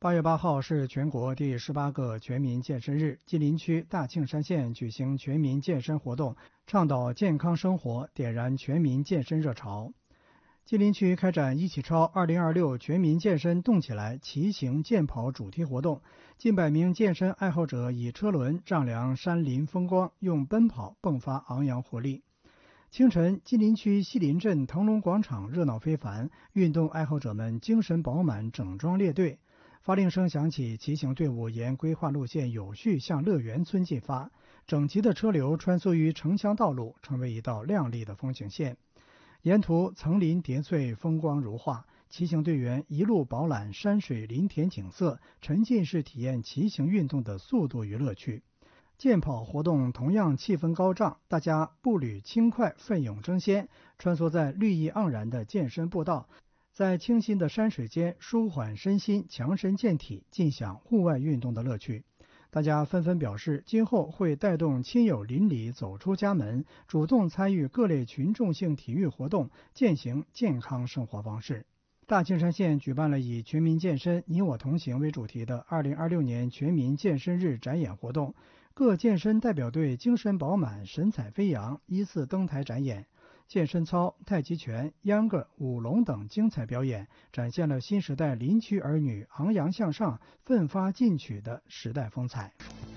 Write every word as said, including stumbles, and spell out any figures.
八月八号是全国第十八个全民健身日，吉林区大庆山县举行全民健身活动，倡导健康生活，点燃全民健身热潮。吉林区开展一起超二零二六全民健身动起来骑行健跑主题活动，近百名健身爱好者以车轮丈量山林风光，用奔跑迸发昂扬活力。清晨，吉林区西林镇腾龙广场热闹非凡，运动爱好者们精神饱满，整装列队。发令声响起，骑行队伍沿规划路线有序向乐园村进发，整齐的车流穿梭于城乡道路，成为一道亮丽的风景线。沿途层林叠翠，风光如画，骑行队员一路饱览山水林田景色，沉浸式体验骑行运动的速度与乐趣。健跑活动同样气氛高涨，大家步履轻快，奋勇争先，穿梭在绿意盎然的健身步道，在清新的山水间舒缓身心，强身健体，尽享户外运动的乐趣。大家纷纷表示，今后会带动亲友邻里走出家门，主动参与各类群众性体育活动，践行健康生活方式。大庆山县举办了以全民健身你我同行为主题的二零二六年全民健身日展演活动，各健身代表队精神饱满，神采飞扬，依次登台展演。健身操、太极拳、秧歌、舞龙等精彩表演，展现了新时代林区儿女昂扬向上、奋发进取的时代风采。